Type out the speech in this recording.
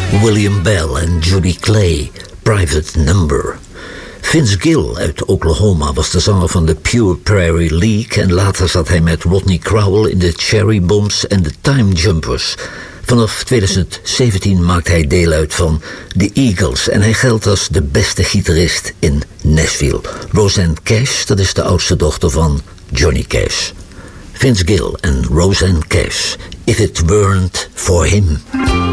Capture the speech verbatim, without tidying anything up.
William Bell en Judy Clay, Private Number. Vince Gill uit Oklahoma was de zanger van de Pure Prairie League en later zat hij met Rodney Crowell in de Cherry Bombs en de Time Jumpers. Vanaf twintig zeventien maakt hij deel uit van The Eagles en hij geldt als de beste gitarist in Nashville. Rosanne Cash, dat is de oudste dochter van Johnny Cash. Vince Gill en Rosanne Cash, If It Weren't For Him.